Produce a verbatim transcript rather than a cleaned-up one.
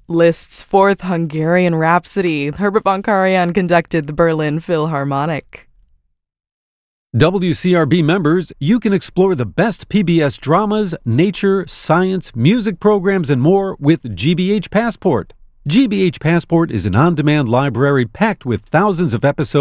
Liszt's Fourth Hungarian Rhapsody. Herbert von Karajan conducted the Berlin Philharmonic. W C R B members, you can explore the best P B S dramas, nature, science, music programs, and more with G B H Passport. G B H Passport is an on-demand library packed with thousands of episodes